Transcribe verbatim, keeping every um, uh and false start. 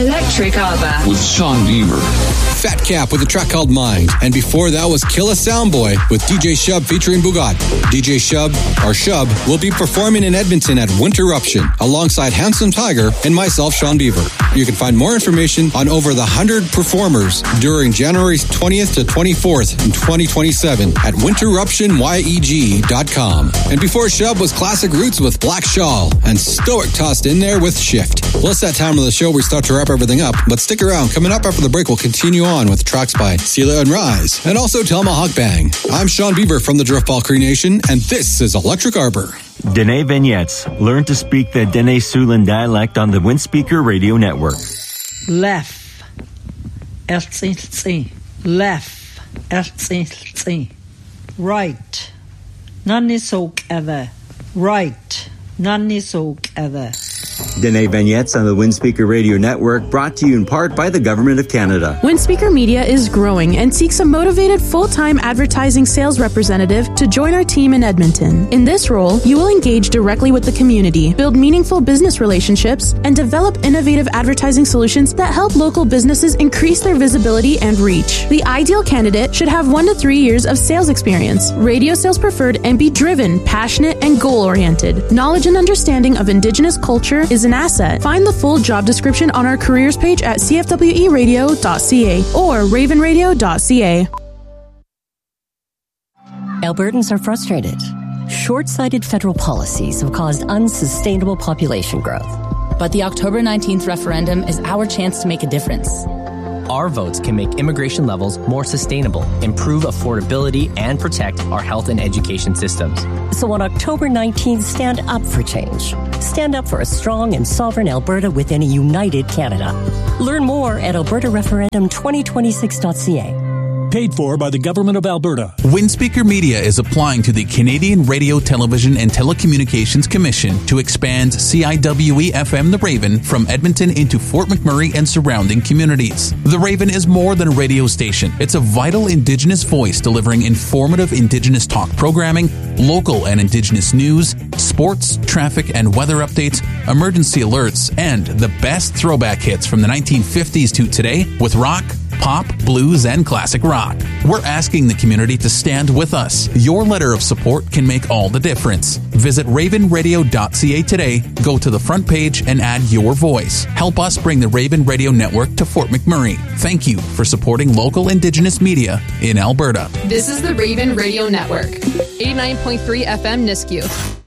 Electric Arbor with Sean Beaver. Fat Cap with a track called Mind. And before that was Kill a Soundboy with D J Shub featuring Bugat. D J Shub, or Shub, will be performing in Edmonton at Winterruption alongside Handsome Tiger and myself, Sean Beaver. You can find more information on over the one hundred performers during January twentieth to twenty-fourth in twenty twenty-seven at winterruption yeg dot com. And before Shub was Classic Roots with Black Shawl and Stoic tossed in there with Shift. Well, it's that time of the show where we start to wrap everything up, but stick around. Coming up after the break, we'll continue on with tracks by Sela and Rise and also Tomahawk Bang. I'm Sean Beaver from the Driftball Cree Nation, and this is Electric Arbor. Dene Vignettes. Learn to speak the Dene Siouxland dialect on the Windspeaker Radio Network. Left. L C C. Left. L C C. Right. Nani soak ever. Right. Nani soak ever. Dene Vignettes on the Windspeaker Radio Network, brought to you in part by the Government of Canada. Windspeaker Media is growing and seeks a motivated full-time advertising sales representative to join our team in Edmonton. In this role, you will engage directly with the community, build meaningful business relationships, and develop innovative advertising solutions that help local businesses increase their visibility and reach. The ideal candidate should have one to three years of sales experience, radio sales preferred, and be driven, passionate, and goal-oriented. Knowledge and understanding of Indigenous culture is an asset. Find the full job description on our careers page at c f w e radio dot c a or raven radio dot c a. Albertans are frustrated. Short-sighted federal policies have caused unsustainable population growth. But the October nineteenth referendum is our chance to make a difference. Our votes can make immigration levels more sustainable, improve affordability, and protect our health and education systems. So on October nineteenth, stand up for change. Stand up for a strong and sovereign Alberta within a united Canada. Learn more at alberta referendum twenty twenty-six dot c a. Paid for by the Government of Alberta. Windspeaker Media is applying to the Canadian Radio, Television and Telecommunications Commission to expand C I W E F M The Raven from Edmonton into Fort McMurray and surrounding communities. The Raven is more than a radio station. It's a vital Indigenous voice delivering informative Indigenous talk programming, local and Indigenous news, sports, traffic and weather updates, emergency alerts, and the best throwback hits from the nineteen fifties to today with rock, pop, blues, and classic rock. We're asking the community to stand with us. Your letter of support can make all the difference. Visit raven radio dot c a today, go to the front page, and add your voice. Help us bring the Raven Radio Network to Fort McMurray. Thank you for supporting local Indigenous media in Alberta. This is the Raven Radio Network, eighty-nine point three F M Nisku.